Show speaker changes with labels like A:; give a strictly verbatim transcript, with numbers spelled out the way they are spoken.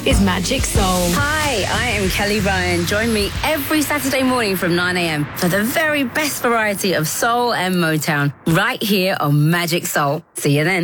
A: is Magic Soul.
B: Hi, I am Kelly Ryan. Join me every Saturday morning from nine a.m. for the very best variety of soul and Motown right here on Magic Soul. See you then.